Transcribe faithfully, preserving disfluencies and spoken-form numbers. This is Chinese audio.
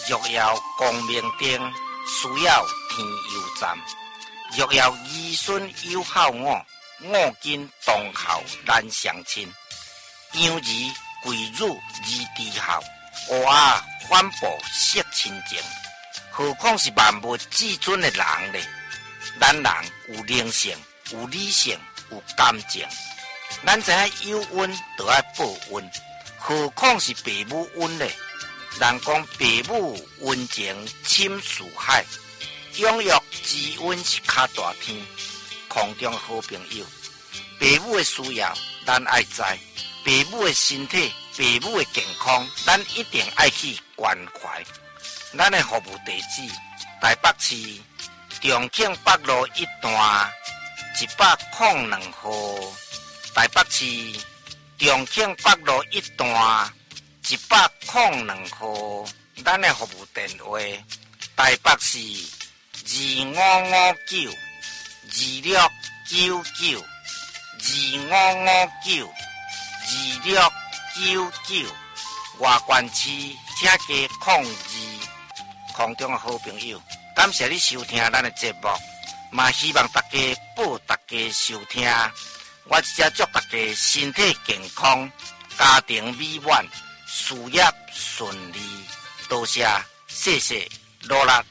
若要光明灯，需要天油站。若要儿孙有孝我，我今当孝难相亲。养儿贵辱而低孝，学啊反哺惜亲情。何况是万物至尊的人呢？咱人有灵性，有理性，有感情。咱知影有恩就要报恩，何况是父母恩呢？人讲父母恩情深似海，养育之恩是较大天。空中好朋友，父母的需要咱爱知，父母的身体、父母的健康，咱一定爱去关怀。咱的服务地址：台北市重庆北路一段一百零两号。台北市重庆北路一段一百零两号。咱的服务电话：台北市二五五九二六九九二五五九二六九九。外县市请加控二。空中的好朋友，感谢你收听咱的节目，嘛希望大家报大家收听。我一只祝大家身体健康，家庭美满，事业顺利。多谢，谢谢，努力。